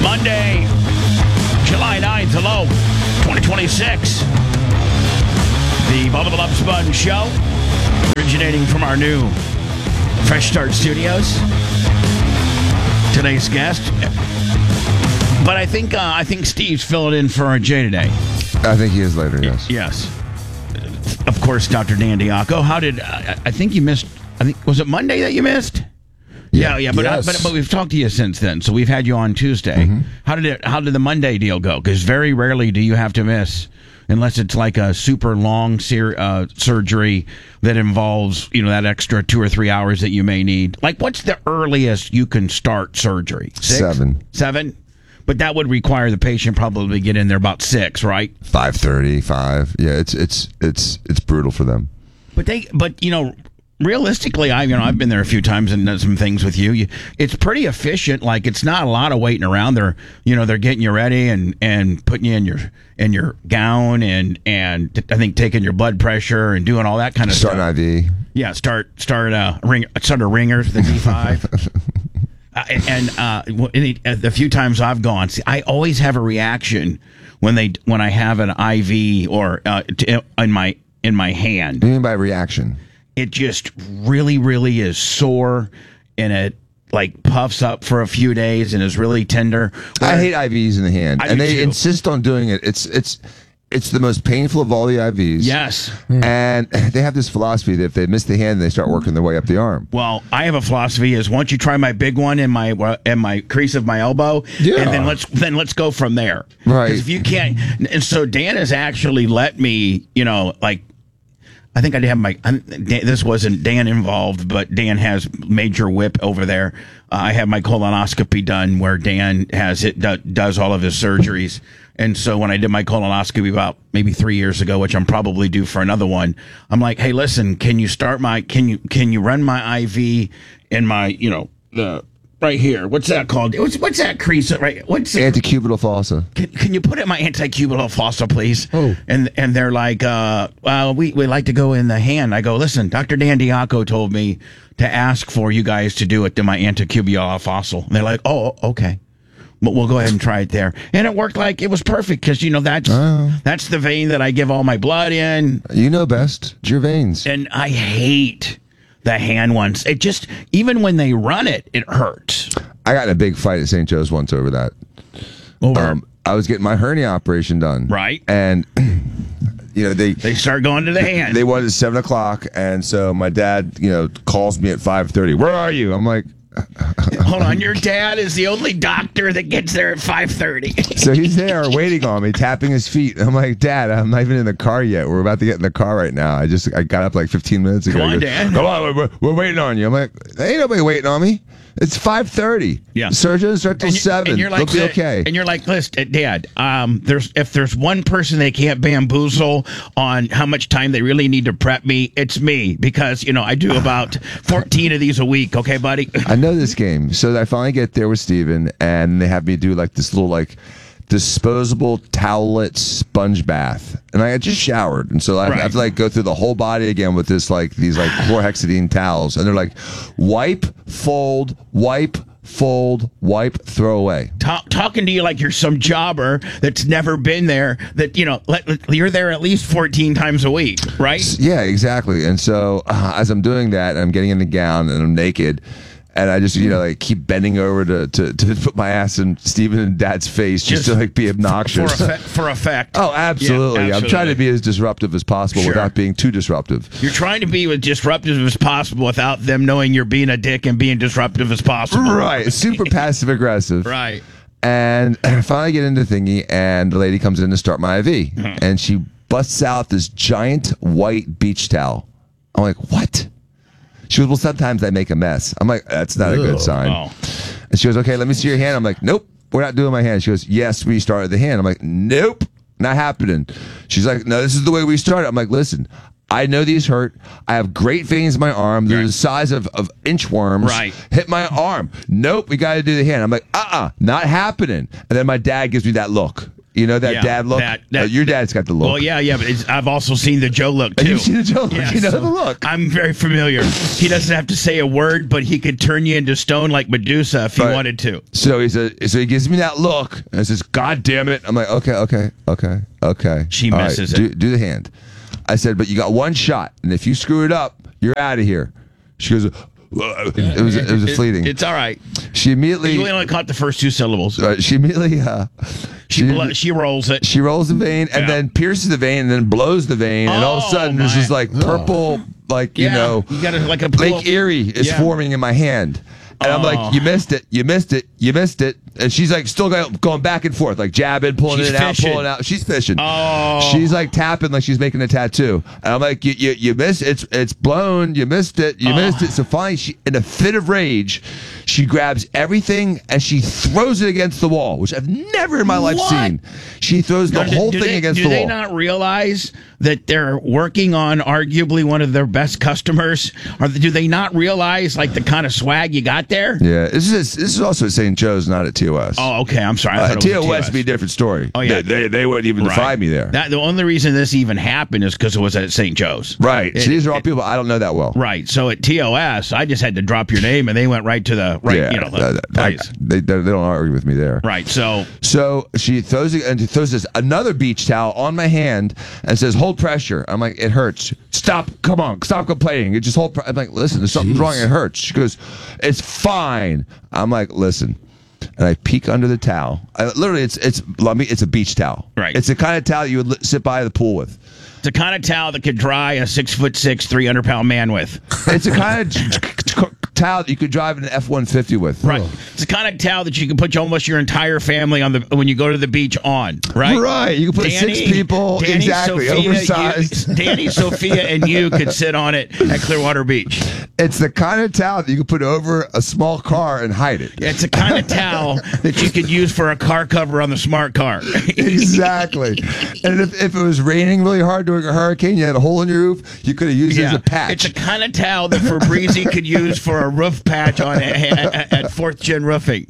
Monday, July 9th. Hello, 2026. The Bubba the Love Sponge Show, originating from our new Fresh Start Studios. Today's guest, but I think Steve's filling in for Jay today. I think he is later. Yes. Yes. Of course, Dr. Dan Diaco. How did I think you missed? I think was it Monday that you missed? Yeah. But, Yes. but we've talked to you since then, so we've had you on Tuesday. Mm-hmm. How did the Monday deal go? Because very rarely do you have to miss, unless it's like a super long surgery that involves that extra 2 or 3 hours that you may need. Like, what's the earliest you can start surgery? 6? 7. But that would require the patient probably get in there about 6, right? 5:30, 5. Yeah, it's brutal for them. But realistically, I've been there a few times and done some things with you. It's pretty efficient. Like, it's not a lot of waiting around. They're getting you ready and putting you in your gown and I think taking your blood pressure and doing all that kind of stuff. Start an IV. Yeah, start a ringers with the D5. The few times I've gone, see, I always have a reaction when I have an IV or in my hand. What do you mean by reaction? It just really, really is sore, and it like puffs up for a few days and is really tender. I hate IVs in the hand, and they insist on doing it. It's the most painful of all the IVs. Yes. And they have this philosophy that if they miss the hand, they start working their way up the arm. Well, I have a philosophy is once you try my big one in my crease of my elbow, and then let's go from there. Right. Because if you can't, and so Dan has actually let me, I think I did have this wasn't Dan involved, but Dan has major whip over there. I have my colonoscopy done where Dan does all of his surgeries. And so when I did my colonoscopy about maybe 3 years ago, which I'm probably due for another one, I'm like, hey, listen, can you run my IV in my, the right here? What's that called? What's that crease? Right? What's it? Antecubital fossa. Can you put it in my antecubital fossa, please? Oh. And they're like, well, we like to go in the hand. I go, listen, Dr. Dan Diaco told me to ask for you guys to do it to my antecubital fossa. And they're like, oh, okay. But we'll go ahead and try it there. And it worked like it was perfect because, that's the vein that I give all my blood in. You know best. It's your veins. And I hate the hand ones. It just, even when they run it, it hurts. I got in a big fight at St. Joe's once over that. I was getting my hernia operation done. Right. And, they start going to the hand. They wanted 7 o'clock. And so my dad, calls me at 5:30. Where are you? I'm like, hold on, your dad is the only doctor that gets there at 5:30. So he's there waiting on me, tapping his feet. I'm like, Dad, I'm not even in the car yet. We're about to get in the car right now. I got up like 15 minutes ago. Come on, Dad. Come on, we're waiting on you. I'm like, ain't nobody waiting on me. It's 5:30. Yeah. Surgeons start till 7. And you're like, they'll be okay. And you're like, listen, Dad, if there's one person they can't bamboozle on how much time they really need to prep me, it's me. Because, I do about 14 of these a week. Okay, buddy? I know this game. So I finally get there with Steven, and they have me do like this little disposable towelette sponge bath, and I had just showered, and so I have to go through the whole body again with this these chlorhexidine towels, and they're like, wipe, fold, throw away. Talking to you like you're some jobber that's never been there. That you're there at least 14 times a week, right? Yeah, exactly. And so as I'm doing that, I'm getting in the gown and I'm naked. And I just, keep bending over to put my ass in Steven and Dad's face just to be obnoxious. For effect. Oh, absolutely. Yeah, I'm trying to be as disruptive as possible without being too disruptive. You're trying to be as disruptive as possible without them knowing you're being a dick and being disruptive as possible. Right. Super passive aggressive. Right. And I finally get into thingy, and the lady comes in to start my IV. And she busts out this giant white beach towel. I'm like, what? She goes, well, sometimes I make a mess. I'm like, that's not a good sign. Oh. And she goes, okay, let me see your hand. I'm like, nope, we're not doing my hand. She goes, yes, we started the hand. I'm like, nope, not happening. She's like, no, this is the way we started. I'm like, listen, I know these hurt. I have great veins in my arm. They're the size of inchworms. Right. Hit my arm. Nope, we got to do the hand. I'm like, not happening. And then my dad gives me that look. You know that dad look? Your dad's got the look. Well, yeah, but I've also seen the Joe look, too. You've seen the Joe look. Yeah, you know the look. I'm very familiar. He doesn't have to say a word, but he could turn you into stone like Medusa if he wanted to. So he gives me that look, and says, God damn it. I'm like, okay. She misses it. Do the hand. I said, but you got one shot, and if you screw it up, you're out of here. She goes, it was a fleeting. It's all right. She immediately. You only caught the first two syllables. She immediately. She rolls it. She rolls the vein and then pierces the vein and then blows the vein, and all of a sudden there's this like purple, you know, you got like a Lake Erie is forming in my hand. And I'm like, you missed it. And she's like still going back and forth, like jabbing, pulling it out, pulling it out. She's fishing. Oh. She's like tapping like she's making a tattoo. And I'm like, you missed it. It's blown. You missed it. You missed it. So finally, she, in a fit of rage, she grabs everything and she throws it against the wall, which I've never in my life seen. She throws the whole thing against the wall. Do they not realize that they're working on arguably one of their best customers? Or do they not realize like the kind of swag you got there? Yeah, this is also at St. Joe's, not at TOS. Oh, okay. I'm sorry. I thought it was TOS would be a different story. Oh, yeah. They wouldn't even defy me there. The only reason this even happened is because it was at St. Joe's. Right. So these are all people I don't know that well. Right. So at TOS, I just had to drop your name, and they went right to the place. They don't argue with me there. Right. So she throws it, and she throws this another beach towel on my hand and says, "Hold pressure." I'm like, "It hurts. Stop. Come on. Stop complaining. It just hold." I'm like, "Listen, there's something wrong. It hurts." She goes, "It's fine." I'm like, "Listen." And I peek under the towel. Literally, it's a beach towel. Right. It's the kind of towel you would sit by the pool with. It's the kind of towel that could dry a 6'6", 300-pound man with. It's the kind of towel that you could drive an F-150 with. Right. It's the kind of towel that you can put almost your entire family on when you go to the beach on. Right. Right. You can put Danny, 6 people. Danny, exactly. Sophia, oversized. Danny, Sophia, and you could sit on it at Clearwater Beach. It's the kind of towel that you can put over a small car and hide it. It's the kind of towel that you could use for a car cover on the smart car. Exactly. And if it was raining really hard during a hurricane, you had a hole in your roof, you could have used it as a patch. It's the kind of towel that Fabrizi could use for a roof patch on at Fourth Gen Roofing.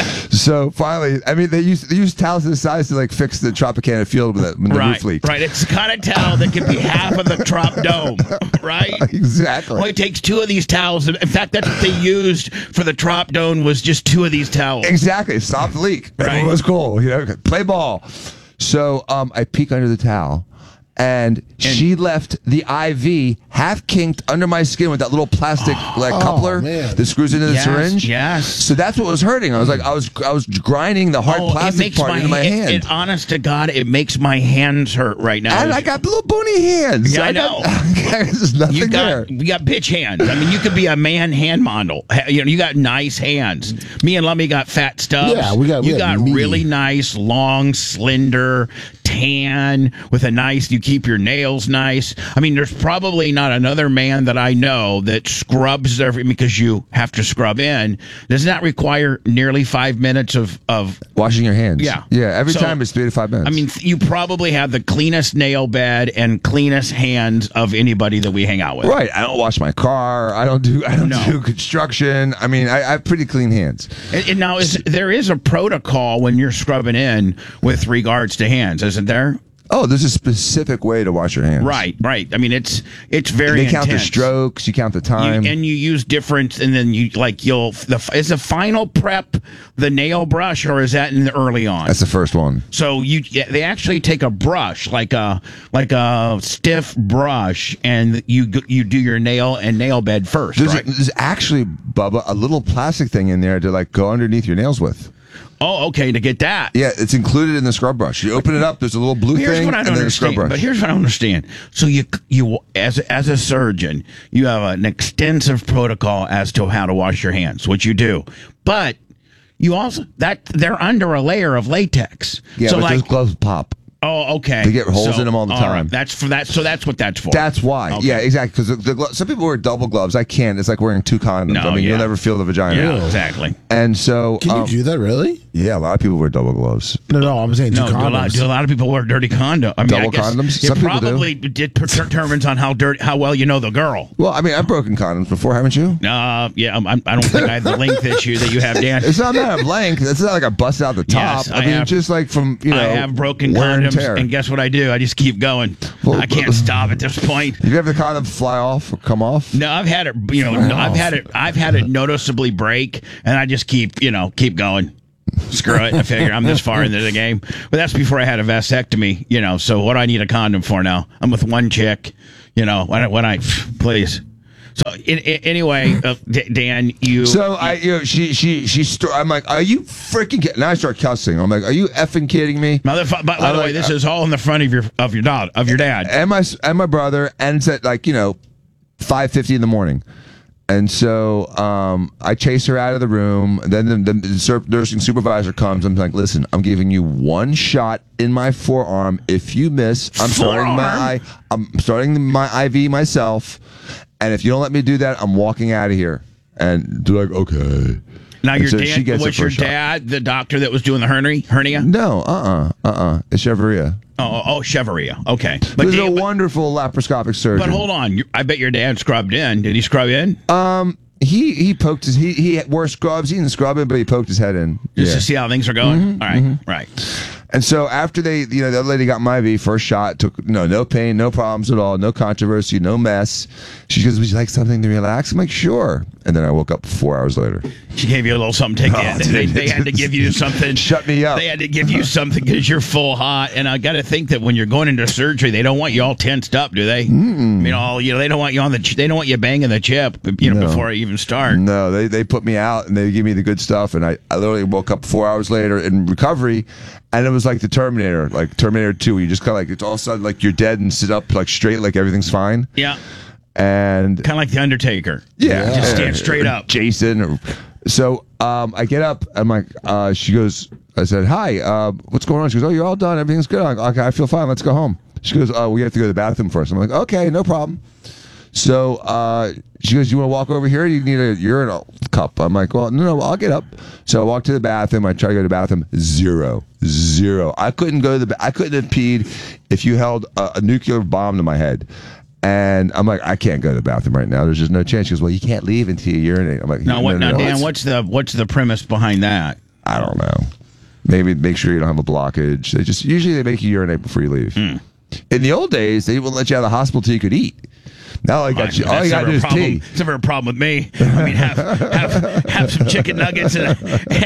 So finally, I mean, they use towels this size to like fix the Tropicana field when the roof leaked. Right. It's the kind of towel that can be half of the Trop Dome. Right. Exactly. Only takes 2 of these towels. In fact, that's what they used for the Trop Dome was just 2 of these towels. Exactly. Stop the leak. Right. It was cool. You know, play ball. So I peek under the towel. And she left the IV half kinked under my skin with that little plastic coupler that screws into the syringe. Yes. So that's what was hurting. I was like, I was grinding the hard plastic part into my hand. Honest to God, it makes my hands hurt right now. And I got little bony hands. Yeah, I know. There's nothing there. You got bitch hands. I mean, you could be a man hand model. You know, you got nice hands. Me and Lummy got fat stubs. Yeah, we got really nice, long, slender, tan with a nice. You keep your nails nice. I mean, there's probably not another man that I know that scrubs because you have to scrub in. Does that require nearly 5 minutes of washing your hands? Yeah. Every time it's 3 to 5 minutes. I mean, you probably have the cleanest nail bed and cleanest hands of anybody that we hang out with. Right. I don't wash my car. I don't do construction. I mean, I have pretty clean hands. And now there is a protocol when you're scrubbing in with regards to hands, isn't there? Oh, there's a specific way to wash your hands. Right. I mean, it's very intense. They count the strokes, you count the time. And you use different, and then is the final prep the nail brush, or is that in the early on? That's the first one. So they actually take a brush, like a stiff brush, and you do your nail bed first, right? There's actually, Bubba, a little plastic thing in there to like go underneath your nails with. Oh, okay, to get that. Yeah, it's included in the scrub brush. You open it up, there's a little blue thing, and then a scrub brush. But here's what I don't understand. So you as a surgeon, you have an extensive protocol as to how to wash your hands, which you do. But you also they're under a layer of latex. Yeah, so but those gloves pop. Oh, okay. They get holes in them all the time. Right. That's for that. So that's what that's for. That's why. Okay. Yeah, exactly. Because some people wear double gloves. I can't. It's like wearing 2 condoms. No, I mean, you'll never feel the vagina. Yeah, exactly. And so, can you do that really? Yeah, a lot of people wear double gloves. No, I'm saying two No, condoms. do a lot of people wear dirty condom? I mean, Double I guess condoms? It Some people do. probably determines on how well you know the girl. Well, I mean, I've broken condoms before, haven't you? Yeah, I don't think I have the length issue that you have, Dan. It's not a matter of length. It's not like I bust out the top. Yes, I mean, just like from, I have broken wear and condoms, tear. and guess what I do? I just keep going. Well, I can't stop at this point. Have you ever the condom fly off or come off? No, I've had it. I've had it noticeably break, and I just keep going. Screw it. I figure I'm this far into the game. But that's before I had a vasectomy, so what do I need a condom for now? I'm with one chick, when I please. So anyway, Dan, you. So I'm like, are you freaking kidding? Now I start cussing. I'm like, are you effing kidding me? By the way, this is all in the front of your dad and my brother, and it's at 5:50 in the morning. And so I chase her out of the room. Then the nursing supervisor comes. I'm like, listen, I'm giving you one shot in my forearm. If you miss, I'm starting my IV myself. And if you don't let me do that, I'm walking out of here. And they're like, okay. Now, and your so dad was your dad the doctor that was doing the hernia? No, it's Cheveria. Oh, Cheveria. Okay. But he's a wonderful laparoscopic surgeon. But hold on. I bet your dad scrubbed in. Did he scrub in? He poked his he wore scrubs. He didn't scrub it, but he poked his head in just to see how things are going. All right, right. And so after the other lady got my IV, first shot, took no pain, no problems at all, no controversy, no mess. She goes, "Would you like something to relax?" I'm like, "Sure." And then I woke up 4 hours later. She gave you a little something to take in. They had to give you something. Shut me up. They had to give you something because you're full hot. And I got to think that when you're going into surgery, they don't want you all tensed up, do they? They don't want you they don't want you banging the chip, before I even start. No, they put me out and they give me the good stuff. And I literally woke up 4 hours later in recovery. And it was like the Terminator, like Terminator 2. You just kind of it's all of a sudden like you're dead and sit up straight, like everything's fine. Yeah. And kind of like the Undertaker. Yeah. Just stand straight up. Jason. So I get up. I'm like, she goes, I said, hi, what's going on? She goes, oh, you're all done. Everything's good. I'm like, okay, I feel fine. Let's go home. She goes, we have to go to the bathroom first. I'm like, okay, no problem. So she goes, you want to walk over here? You need a urinal cup. I'm like, well, no, I'll get up. So I walk to the bathroom. I try to go to the bathroom. Zero. I couldn't go to I couldn't have peed if you held a nuclear bomb to my head. And I'm like, I can't go to the bathroom right now. There's just no chance. She goes, well, you can't leave until you urinate. I'm like, no, Dan, what's the premise behind that? I don't know. Maybe make sure you don't have a blockage. Usually they make you urinate before you leave. In the old days, they wouldn't let you out of the hospital till you could eat. Now all you got to do is tea. It's never a problem with me. I mean, have some chicken nuggets and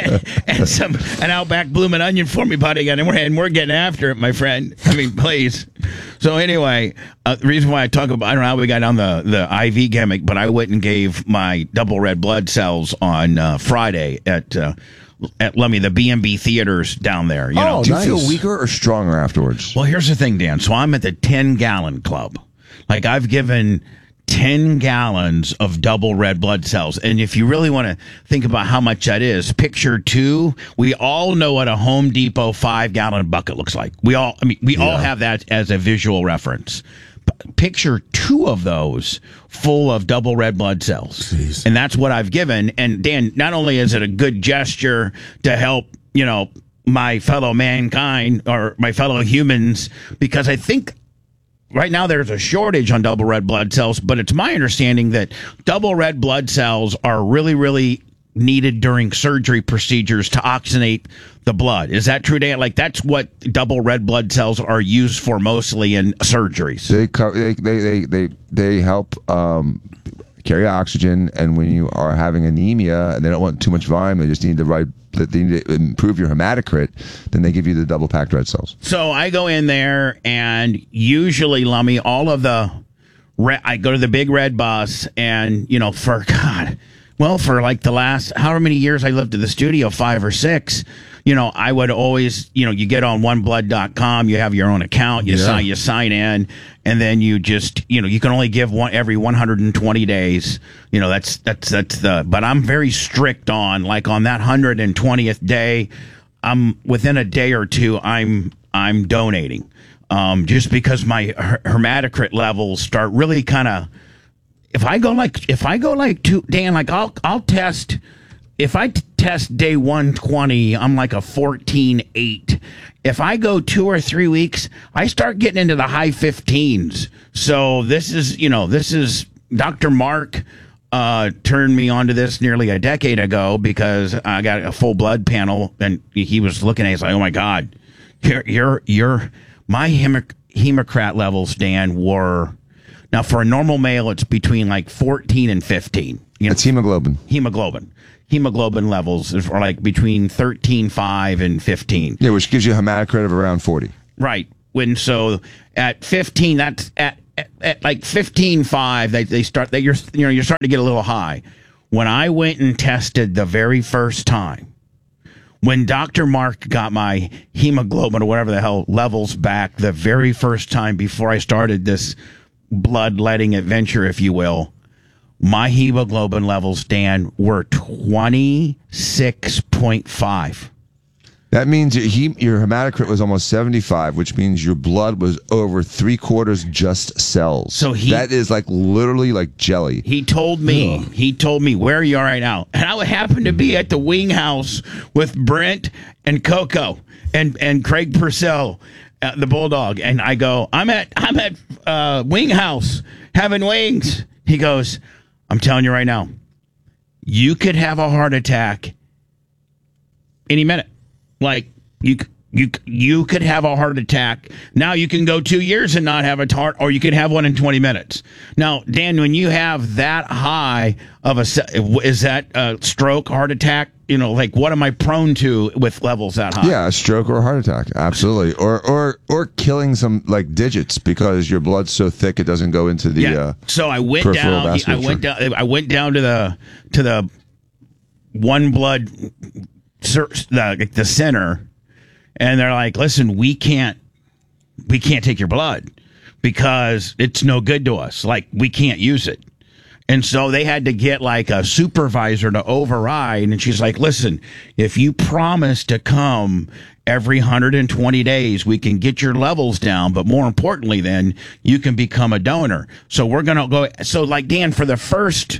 an Outback bloomin' onion for me, buddy, and we're getting after it, my friend. I mean, please. So anyway, the reason why I talk about, I don't know how we got on the IV gimmick, but I went and gave my double red blood cells on Friday at Lummy, the B&B theaters down there. Do you feel weaker or stronger afterwards? Well, here's the thing, Dan. So I'm at the 10-gallon club. Like, I've given 10 gallons of double red blood cells. And if you really want to think about how much that is, picture two. We all know what a Home Depot 5-gallon bucket looks like. We all have that as a visual reference. Picture two of those full of double red blood cells. Jeez. And that's what I've given. And Dan, not only is it a good gesture to help, my fellow mankind or my fellow humans, because I think right now there's a shortage on double red blood cells, but it's my understanding that double red blood cells are really, really needed during surgery procedures to oxygenate the blood. Is that true, Dan? Like, that's what double red blood cells are used for mostly in surgeries. They help carry oxygen, and when you are having anemia and they don't want too much volume, they just need they need to improve your hematocrit, then they give you the double packed red cells. So I go in there, and usually, Lummy, all of I go to the big red bus, and, for like the last, however many years I lived at the studio, 5 or 6, I would always, you get on oneblood.com, you have your own account, you sign in, and then you just, you can only give one every 120 days. But I'm very strict on that 120th day. Within a day or two, I'm donating. Just because my hematocrit levels start really kind of, if I go like two, Dan, like I'll test, if I test day 120, I'm like a 14.8. If I go 2 or 3 weeks, I start getting into the high 15s. So this is Dr. Mark turned me onto this nearly a decade ago because I got a full blood panel, and he was looking at it. He's like, "Oh my God, my hematocrit levels, Dan, were now for a normal male, it's between like 14 and 15. That's hemoglobin. Hemoglobin levels are like between 13.5 and 15. Yeah, which gives you a hematocrit of around 40. Right. So at 15, that's at like 15.5, they start that you're starting to get a little high. When I went and tested the very first time, when Dr. Mark got my hemoglobin or whatever the hell levels back the very first time before I started this bloodletting adventure, if you will, my hemoglobin levels, Dan, were 26.5. That means your hematocrit was almost 75, which means your blood was over 3/4 just cells. So that is like literally like jelly. He told me where you are right now, and I would happen to be at the Wing House with Brent and Coco and Craig Purcell, the bulldog, and I go, I'm at Wing House having wings. He goes, I'm telling you right now, you could have a heart attack any minute. Like you could have a heart attack. Now you can go 2 years and not have a heart, or you could have one in 20 minutes. Now, Dan, when you have that high of is that a stroke, heart attack? Like what am I prone to with levels that high? Yeah, a stroke or a heart attack, absolutely, or killing some like digits because your blood's so thick it doesn't go into the. So I went down. I went down to the one blood. The center, and they're like, listen, we can't take your blood because it's no good to us. Like, we can't use it. And so they had to get like a supervisor to override. And she's like, listen, if you promise to come every 120 days, we can get your levels down. But more importantly, then you can become a donor. So we're going to go. So like, Dan, for the first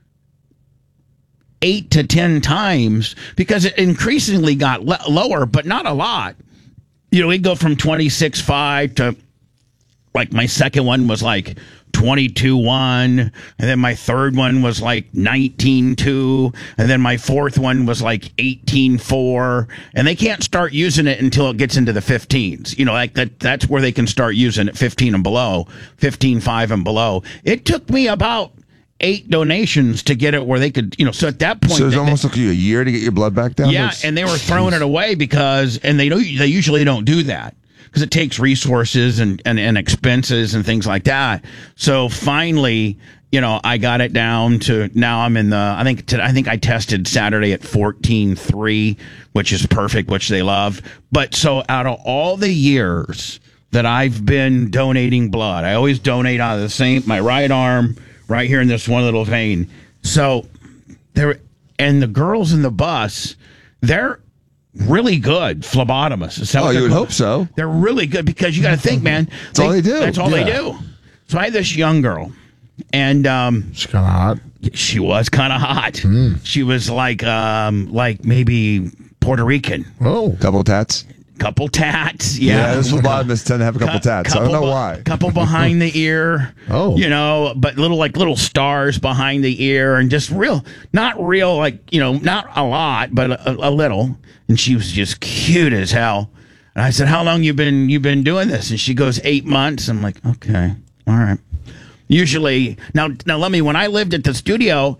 8 to 10 times, because it increasingly got lower, but not a lot. We'd go from 26.5 to like my second one was like 22.1, and then my third one was like 19.2, and then my fourth one was like 18.4, and they can't start using it until it gets into the 15s. Like that's where they can start using it, 15 and below, 15.5 and below. It took me about 8 donations to get it where they could, so at that point. So it almost took you a year to get your blood back down? Yeah, and they were throwing it away because they usually don't do that because it takes resources and expenses and things like that. So finally, I got it down to now I'm in the, I think I tested Saturday at 14.3, which is perfect, which they love. But so out of all the years that I've been donating blood, I always donate out of my right arm, right here in this one little vein. So and the girls in the bus, they're really good phlebotomists. You would hope so. They're really good because you got to think, man. That's all they do. That's all they do. So I had this young girl, and she's kind of hot. She was kind of hot. She was like maybe Puerto Rican. Oh, couple tats. Couple tats, yeah. Those phlebotomists tend to have a couple tats. I don't know why. Couple behind the ear. But little stars behind the ear, and just not a lot, but a little. And she was just cute as hell. And I said, "How long you been doing this?" And she goes, 8 months. I'm like, okay, all right. Usually, now let me. When I lived at the studio,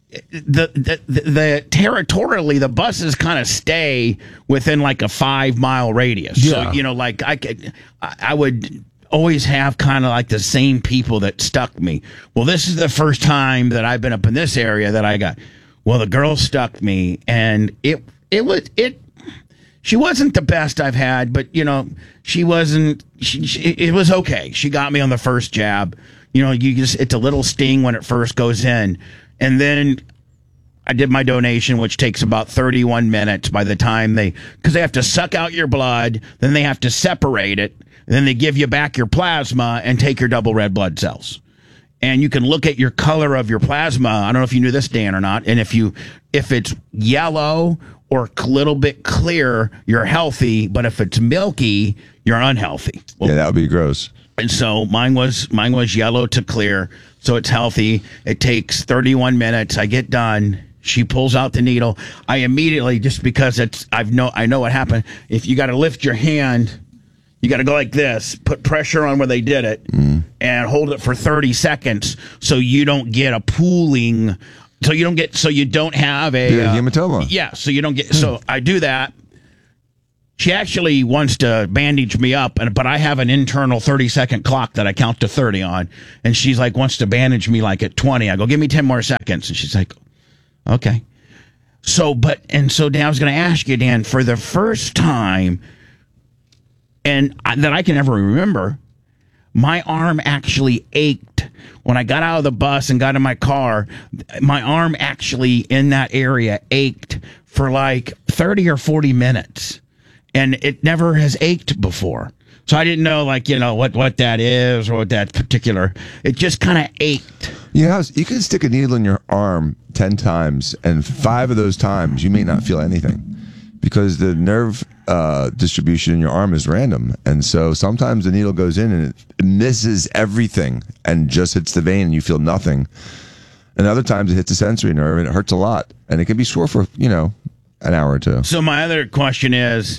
the territorially the buses kind of stay within like a 5-mile radius. Yeah. So like I would always have kind of like the same people that stuck me. Well, this is the first time that I've been up in this area that I got. Well, the girl stuck me, and she wasn't the best I've had, but she wasn't. It was okay. She got me on the first jab. It's a little sting when it first goes in. And then I did my donation, which takes about 31 minutes by the time because they have to suck out your blood, then they have to separate it, then they give you back your plasma and take your double red blood cells. and you can look at your color of your plasma. I don't know if you knew this, Dan, or not. And if it's yellow or a little bit clear, you're healthy. But if it's milky, you're unhealthy. Well, Yeah, that would be gross. and so mine was yellow to clear, so it's healthy. It takes 31 minutes. I get done. She pulls out the needle. I immediately, just because I know what happened. If you got to lift your hand, you got to go like this, put pressure on where they did it, and hold it for 30 seconds, so you don't get a pooling. So you don't have a hematoma. Yeah, so you don't get. So I do that. She actually wants to bandage me up, but I have an internal 30-second clock that I count to 30 on, and she's like wants to bandage me like at 20. I go, give me 10 more seconds, and she's like, okay. So Dan, I was going to ask you, Dan, for the first time, that I can ever remember, my arm actually ached when I got out of the bus and got in my car. My arm actually in that area ached for like 30 or 40 minutes. And it never has ached before. So I didn't know, what that is or what that particular. It just kind of ached. You can stick a needle in your arm 10 times, and 5 of those times you may not feel anything because the nerve distribution in your arm is random. And so sometimes the needle goes in and it misses everything and just hits the vein and you feel nothing. And other times it hits the sensory nerve and it hurts a lot. And it can be sore for, an hour or two. So my other question is,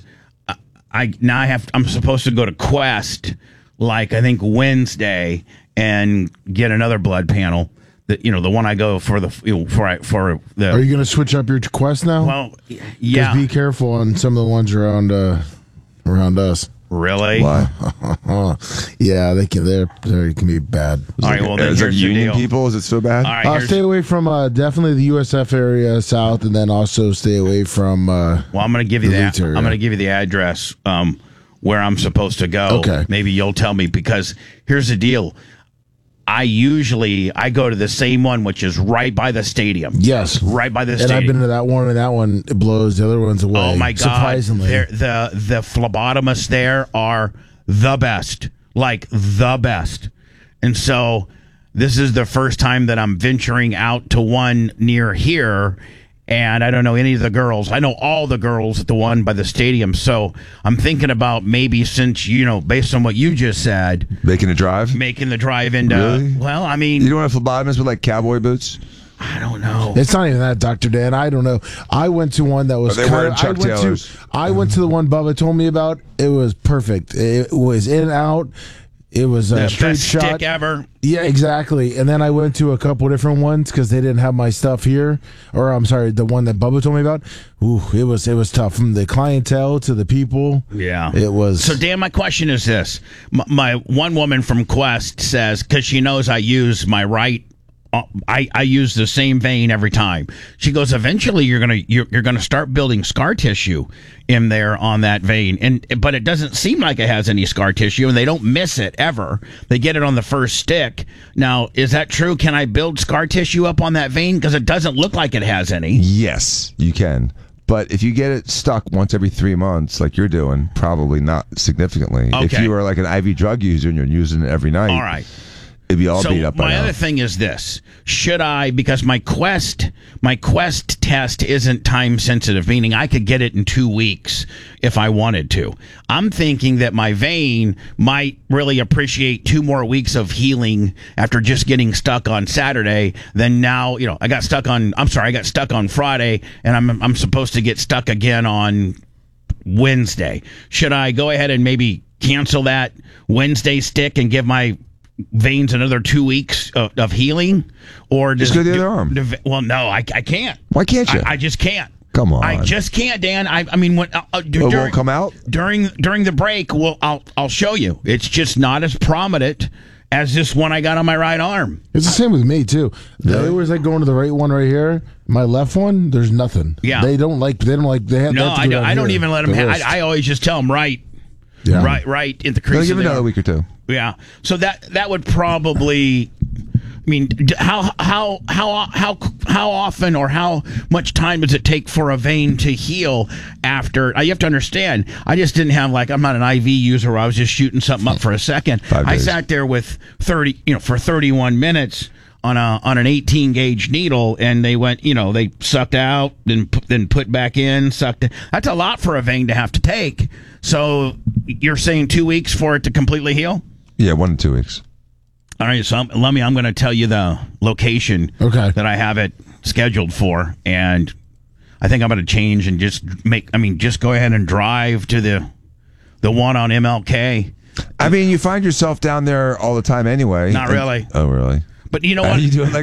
I'm supposed to go to Quest, I think Wednesday, and get another blood panel. The one I go for the. Are you going to switch up your Quest now? Well, yeah. Just be careful on some of the ones around us. Really? Why? Yeah, they can be bad. All right. Well, then is it here's the union deal. people? Is it so bad? All right. Stay away from definitely the USF area south, and then also stay away from. Well, I'm going to give you that. area. I'm going to give you the address where I'm supposed to go. Okay. Maybe you'll tell me, because here's the deal. I go to the same one, which is right by the stadium. Yes, right by the and stadium. I've been to that one, and that one blows the other ones away. Oh my God! Surprisingly, the phlebotomists there are the best, like the best. And so this is the first time that I'm venturing out to one near here. And I don't know any of the girls. I know all the girls at the one by the stadium. So I'm thinking about maybe, since, based on what you just said, Making a drive? making the drive into. Really? Well, I mean, You don't have phlebotomists with cowboy boots? I don't know. it's not even that, Dr. Dan. I don't know. I went to one that was Are they wearing Chuck Taylors? I went to the one Bubba told me about. It was perfect. It was in and out. It was a The straight best shot. stick ever. Yeah, exactly. And then I went to a couple different ones because they didn't have my stuff here. Or I'm sorry, the one that Bubba told me about. Ooh, it was tough, from the clientele to the people. Yeah, it was. So, Dan, my question is this: my one woman from Quest says, because she knows I use my right. I use the same vein every time. She goes, eventually you're gonna start building scar tissue in there on that vein, but it doesn't seem like it has any scar tissue, and they don't miss it ever. They get it on the first stick. Now, is that true? Can I build scar tissue up on that vein, because it doesn't look like it has any? Yes, you can. But if you get it stuck once every 3 months, like you're doing, probably not significantly. Okay. If you are like an IV drug user and you're using it every night, All right. it'd be all beat up by my now. other thing is this: should I, because my Quest test isn't time sensitive, meaning I could get it in 2 weeks if I wanted to. I'm thinking that my vein might really appreciate 2 more weeks of healing after just getting stuck on Saturday. Then now, I got stuck on Friday, and I'm supposed to get stuck again on Wednesday. Should I go ahead and maybe cancel that Wednesday stick and give my veins another 2 weeks of healing, or Just go to the other arm. Well, no, I can't. Why can't you? I just can't. Come on. I just can't, Dan. I mean, when It won't come out? during the break. Well, I'll show you. It's just not as prominent as this one I got on my right arm. It's the same with me too. They always like going to the right one right here. My left one, there's nothing. Yeah. They don't like. They have. No, they have to go down I don't here, even let them the have. wrist. I always just tell them right in the They'll crease. give of it their- another week or two. Yeah. So that would probably I mean, how often or how much time does it take for a vein to heal after? You have to understand. I just didn't have I'm not an IV user where I was just shooting something up for a second. 5 I days. sat there with 31 minutes on an 18 gauge needle, and they went, they sucked out, then put back in, sucked in. That's a lot for a vein to have to take. So you're saying 2 weeks for it to completely heal? Yeah, 1 to 2 weeks. All right, so I'm going to tell you the location that I have it scheduled for, and I think I'm going to change and just go ahead and drive to the one on MLK. I mean, you find yourself down there all the time anyway. Not really. Oh, really? But you know Are what? you doing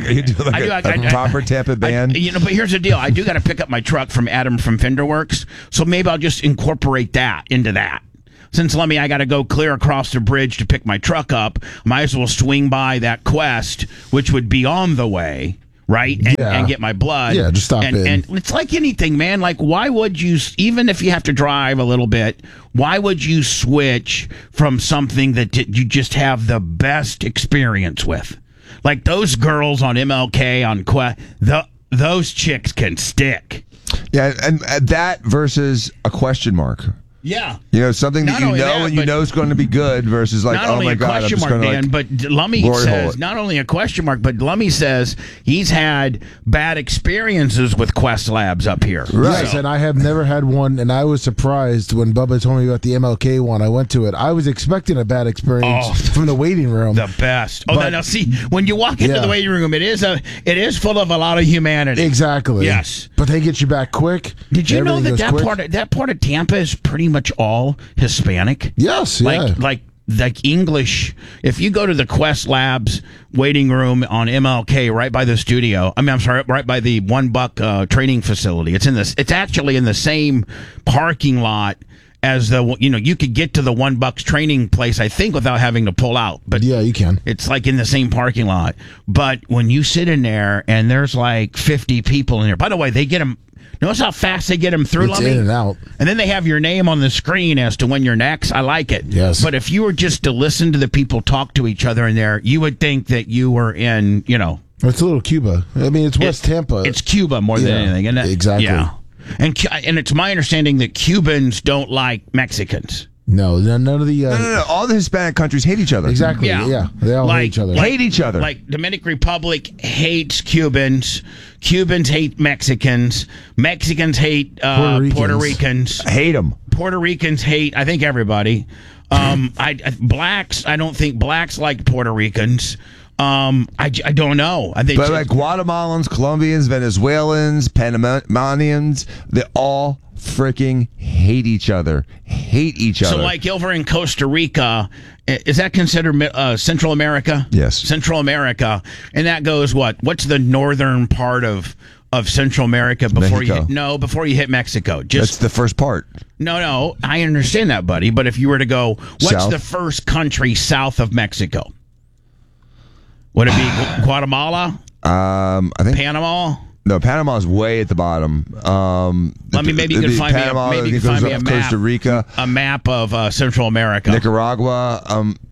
a proper Tampa band? But here's the deal. I do got to pick up my truck from Adam from Fenderworks, so maybe I'll just incorporate that into that. Since I got to go clear across the bridge to pick my truck up, might as well swing by that Quest, which would be on the way, right? And get my blood. Yeah, just stop in. And it's like anything, man. Why would you, even if you have to drive a little bit, why would you switch from something that you just have the best experience with? Like those girls on MLK, on Quest, those chicks can stick. Yeah, and that versus a question mark. Yeah. Something that and you know is going to be good versus oh my God, I'm just going to but Lummy says, not only a question mark, but Lummy says he's had bad experiences with Quest Labs up here. Right. Yes, and I have never had one, and I was surprised when Bubba told me about the MLK one. I went to it. I was expecting a bad experience from the waiting room. The best. Now see, when you walk into the waiting room, it is full of a lot of humanity. Exactly. Yes. But they get you back quick. Did you know that part of Tampa is pretty much all Hispanic? Yes, like English. If you go to the Quest Labs waiting room on MLK, right by the studio. Right by the $1 training facility. It's actually in the same parking lot as you could get to the $1 training place, I think, without having to pull out. But yeah, you can. It's in the same parking lot. But when you sit in there and there's 50 people in there. By the way, they get them. Notice how fast they get them through, It's in and out. And then they have your name on the screen as to when you're next. I like it. Yes. But if you were just to listen to the people talk to each other in there, you would think that you were in, It's a little Cuba. I mean, it's West Tampa. It's Cuba more than anything, isn't it? Exactly. Yeah. And it's my understanding that Cubans don't like Mexicans. No, none of the... No. All the Hispanic countries hate each other. Exactly. Yeah. They all hate each other. Hate each other. Like Dominican Republic hates Cubans. Cubans hate Mexicans. Mexicans hate Puerto Ricans. Hate them. Puerto Ricans hate, I think, everybody. Blacks, I don't think blacks like Puerto Ricans. I don't know. But Guatemalans, Colombians, Venezuelans, Panamanians, they all freaking hate each other. So over in Costa Rica, is that considered Central America? Yes. Central America. And that goes what's the northern part of Central America before you hit Mexico? That's the first part. No, I understand that, buddy. But if you were to go, what's south? The first country south of Mexico? Would it be Guatemala? I think Panama? No, Panama is way at the bottom. Maybe you can find me a map. Costa Rica, a map of Central America. Nicaragua.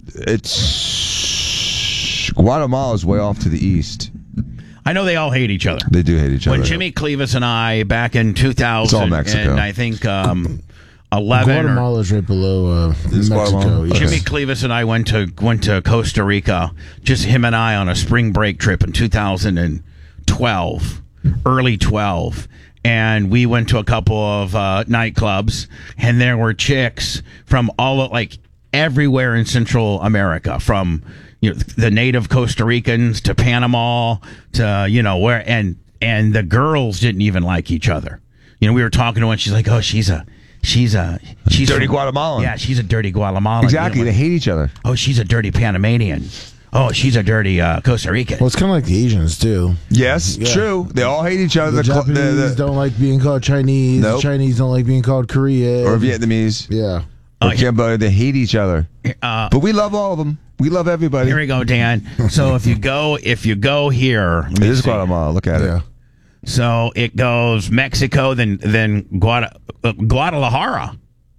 Guatemala is way off to the east. I know they all hate each other. They do hate each other. When Jimmy Clevis and I back in 2000, it's all Mexico. And I think 11. Guatemala's right below Mexico. Yes. Jimmy Clevis and I went to Costa Rica, just him and I on a spring break trip in 2012. Early 12, and we went to a couple of nightclubs, and there were chicks from everywhere in Central America, from the native Costa Ricans to Panama to where, and the girls didn't even like each other. We were talking to one, she's like, oh, she's dirty Guatemalan. Yeah, she's a dirty Guatemalan. Exactly, they hate each other. Oh, she's a dirty Panamanian. Oh, she's a dirty Costa Rican. Well, it's kind of like the Asians, too. Yes, true. They all hate each other. The Japanese don't like being called Chinese. Nope. The Chinese don't like being called Korean. Or Vietnamese. Yeah. Or Cambodia. They hate each other. But we love all of them. We love everybody. Here we go, Dan. So if you go here... It is Guatemala. Look at it. So it goes Mexico, then Guadalajara.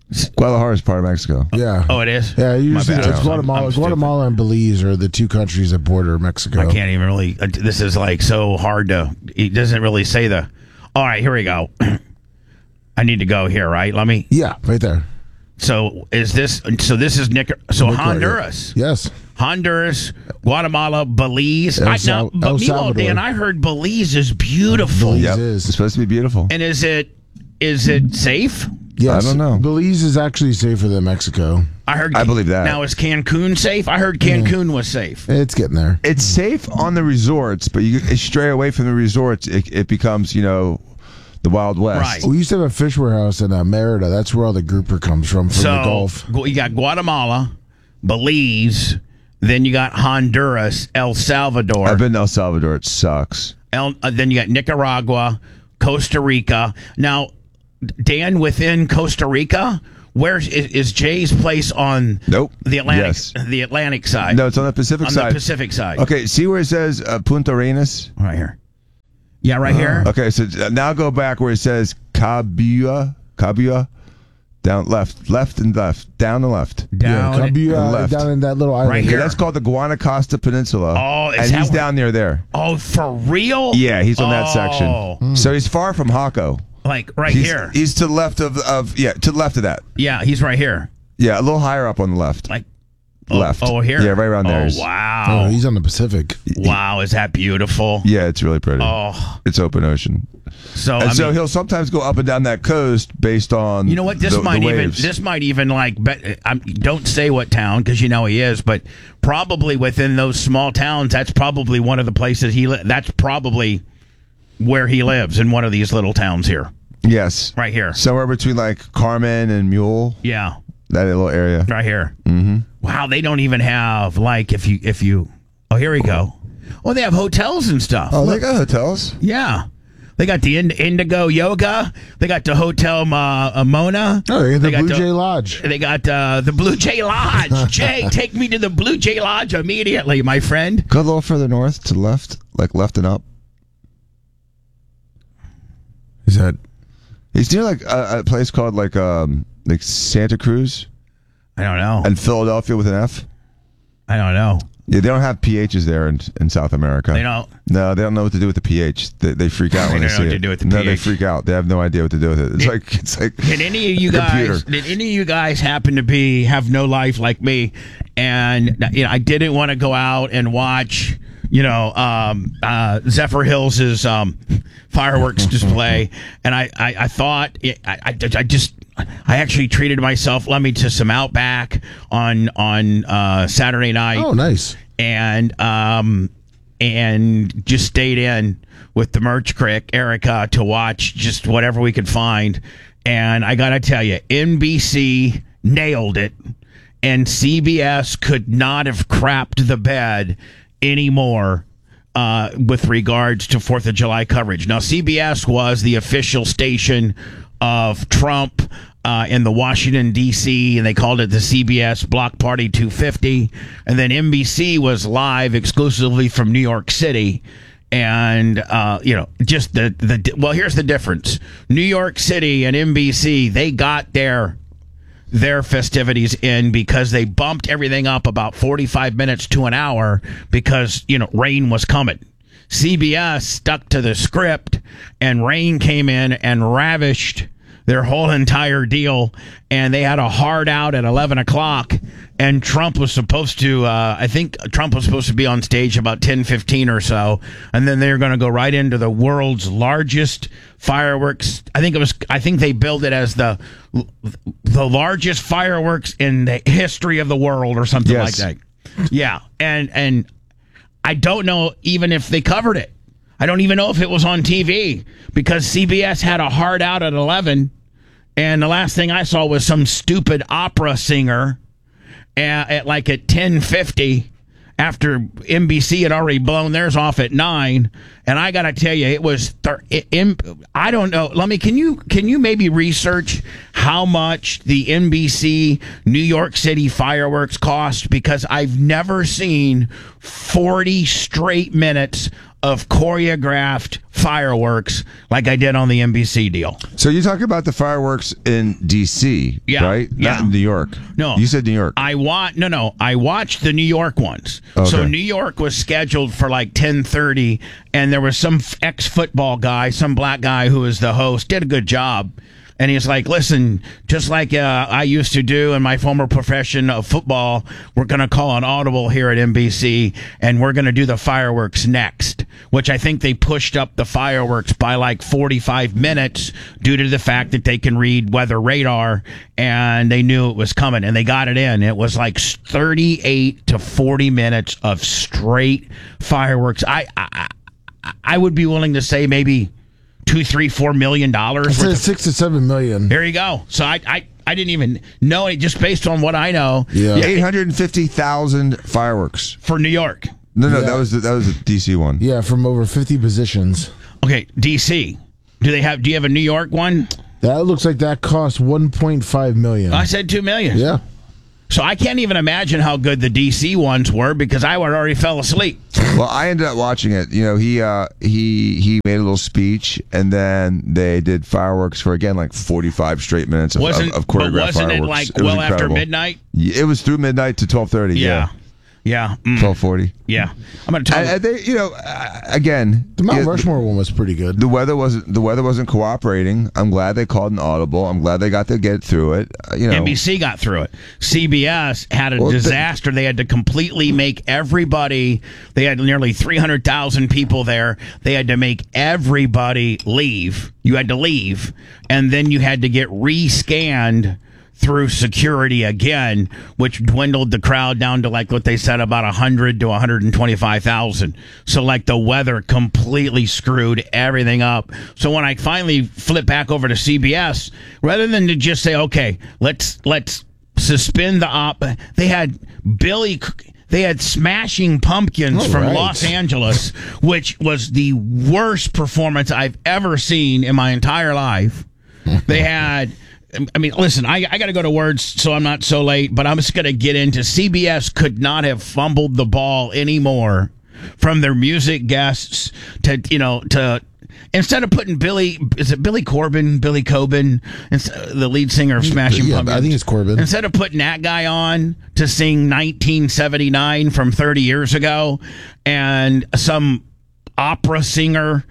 Guadalajara is part of Mexico. Yeah. Oh, it is? Yeah, usually bad. it's Guatemala. I'm stupid. Guatemala and Belize are the two countries that border Mexico. I can't even really. This is like so hard to. It doesn't really say the. All right, here we go. I need to go here, right? Let me. Yeah, right there. So is this? So this is Honduras. Yes. Honduras, Guatemala, Belize. El Meanwhile, Salvador. Dan, I heard Belize is beautiful. Belize Yep. is. It's supposed to be beautiful. And is it safe? Yes. I don't know. Belize is actually safer than Mexico. I believe that. Now, is Cancun safe? I heard Cancun was safe. It's getting there. It's safe on the resorts, but you stray away from the resorts, it becomes, the Wild West. Right. We used to have a fish warehouse in Merida. That's where all the grouper comes from the Gulf. You got Guatemala, Belize, then you got Honduras, El Salvador. I've been to El Salvador. It sucks. Then you got Nicaragua, Costa Rica. Now, Dan, within Costa Rica, where is Jay's place on Nope. the Atlantic? Yes. The Atlantic side. No, it's on the Pacific on side. the Pacific side. Okay, see where it says Punta Arenas? Right here. Yeah, right here. Okay, so now go back where it says Cabua, down left and left, down and left. Down. left. Down in that little island. Right Yeah, here. that's called the Guanacaste Peninsula. Oh, is and that he's where- down near there. Oh, for real? Yeah, he's on that Oh. section. So he's far from Hako. Like right He's, here. He's to the left of to the left of that. Yeah, he's right here. Yeah, a little higher up on the left. Like left. Oh, here. Yeah, right around there. Oh, is- wow. Oh, he's on the Pacific. Wow, is that beautiful? Yeah, it's really pretty. Oh, It's open ocean. so And I so mean, he'll sometimes go up and down that coast based on you know what? This the might even waves. don't say what town because you know he is, but probably within those small towns, that's probably one of the places that's probably where he lives in one of these little towns here, Yes. right here. Somewhere between like Carmen and Mule, Yeah, that little area. right here. Mm-hmm. Wow, they don't even have like if you. Oh, here we go. Oh, they have hotels and stuff. Oh, Look. they got hotels. Yeah. They got the Indigo Yoga. They got the Hotel Mona. Oh, they got the got Blue Jay Lodge. They got the Blue Jay Lodge. Jay, take me to the Blue Jay Lodge immediately, my friend. Go a little further north to the left, like left and up. Is that? It's near like a place called like Santa Cruz I don't know. and Philadelphia with an F. I don't know. Yeah, they don't have PHs there in South America. They don't. No, they don't know what to do with the PH. They freak out when They they don't see know what it. to do with the No, they pH. freak out. They have no idea what to do with it. It's like. Did any of you a computer. guys? Did any of you guys happen to have no life like me? And I didn't want to go out and watch. Zephyr Hills' fireworks display, and I thought I actually treated myself. Let me to some Outback on Saturday night. Oh, nice. And just stayed in with the Merch Crick, Erica, to watch just whatever we could find. And I gotta tell you, NBC nailed it, and CBS could not have crapped the bed anymore with regards to 4th of July coverage. Now, CBS was the official station of Trump in the Washington, D.C., and they called it the CBS Block Party 250. And then NBC was live exclusively from New York City. And, just well, here's the difference. New York City and NBC, they got their festivities in because they bumped everything up about 45 minutes to an hour because, rain was coming. CBS stuck to the script, and rain came in and ravished their whole entire deal, and they had a hard out at 11 o'clock, and Trump was supposed to, I think Trump was supposed to be on stage about 10:15 or so, and then they're going to go right into the world's largest fireworks. I think they billed it as the largest fireworks in the history of the world or something Yes. like that. Yeah, and I don't know even if they covered it. I don't even know if it was on TV because CBS had a hard out at 11, and the last thing I saw was some stupid opera singer at 10:50 after NBC had already blown theirs off at 9. And I got to tell you, it was I don't know. Can you maybe research how much the NBC New York City fireworks cost, because I've never seen 40 straight minutes of choreographed fireworks like I did on the NBC deal. So you're talking about the fireworks in D.C., Yeah, right? yeah. Not in New York. No. You said New York. I watched the New York ones. Okay. So New York was scheduled for like 10:30, and there was some ex-football guy, some black guy who was the host, did a good job. And he's like, listen, just like I used to do in my former profession of football, we're going to call an audible here at NBC, and we're going to do the fireworks next, which I think they pushed up the fireworks by like 45 minutes due to the fact that they can read weather radar, and they knew it was coming, and they got it in. It was like 38 to 40 minutes of straight fireworks. I would be willing to say maybe $2-4 million. It says 6 to 7 million. There you go. So I didn't even know it, just based on what I know. Yeah. 850,000 fireworks. For New York. No, Yeah. that was the DC one. Yeah, from over 50 positions. Okay, DC. Do you have a New York one? That looks like that cost 1.5 million. I said 2 million. Yeah. So I can't even imagine how good the DC ones were because I already fell asleep. Well, I ended up watching it. You know, he made a little speech, and then they did fireworks for again like 45 straight minutes of choreographed fireworks. Wasn't it like was well after incredible. midnight? It was through midnight to 12:30. Yeah. 12:40. Yeah. I'm going to tell you. And they, again, The Mount Rushmore one was pretty good. the weather wasn't cooperating. I'm glad they called an audible. I'm glad they got to get through it. NBC got through it. CBS had a disaster. They had to completely make everybody. They had nearly 300,000 people there. They had to make everybody leave. You had to leave, and then you had to get re-scanned through security again, which dwindled the crowd down to like what they said, about 100 to 125,000. So like the weather completely screwed everything up. So when I finally flipped back over to CBS, rather than to just say, okay, let's suspend the op, they had Smashing Pumpkins from Los Angeles, which was the worst performance I've ever seen in my entire life. They had, I mean, listen, I got to go to words, so I'm not so late, but I'm just going to get into CBS could not have fumbled the ball anymore from their music guests to instead of putting Billy Corbin, the lead singer of Smashing Pumpkins. I think it's Corbin. Instead of putting that guy on to sing 1979 from 30 years ago and some opera singer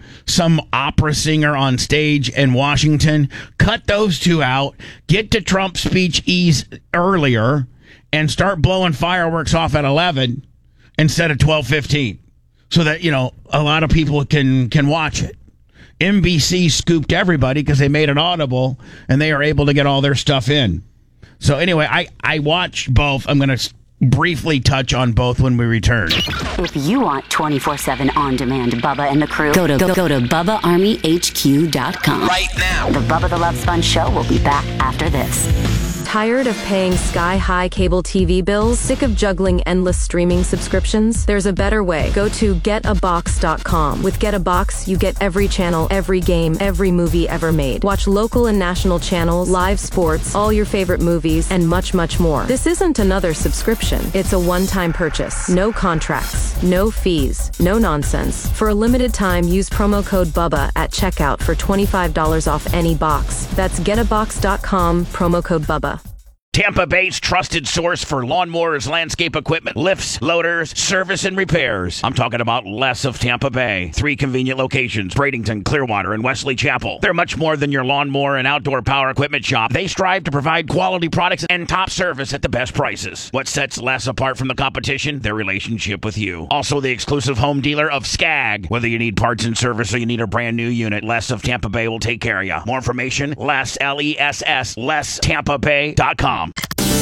on stage in Washington, cut those two out, get to Trump's speech earlier, and start blowing fireworks off at 11 instead of 12:15, so that a lot of people can watch it. NBC scooped everybody because they made it audible, and they are able to get all their stuff in. So anyway, I watched both. I'm going to briefly touch on both when we return. If you want 24/7 on-demand Bubba and the crew, go to BubbaArmyHQ.com. Right now. The Bubba the Love Sponge Show will be back after this. Tired of paying sky-high cable TV bills? Sick of juggling endless streaming subscriptions? There's a better way. Go to getabox.com. With GetAbox, you get every channel, every game, every movie ever made. Watch local and national channels, live sports, all your favorite movies, and much, much more. This isn't another subscription. It's a one-time purchase. No contracts, no fees, no nonsense. For a limited time, use promo code BUBBA at checkout for $25 off any box. That's getabox.com, promo code BUBBA. Tampa Bay's trusted source for lawnmowers, landscape equipment, lifts, loaders, service, and repairs. I'm talking about Les of Tampa Bay. 3 convenient locations: Bradenton, Clearwater, and Wesley Chapel. They're much more than your lawnmower and outdoor power equipment shop. They strive to provide quality products and top service at the best prices. What sets Les apart from the competition? Their relationship with you. Also the exclusive home dealer of Skag. Whether you need parts and service or you need a brand new unit, Les of Tampa Bay will take care of you. More information, Les, LESS, LessTampaBay.com.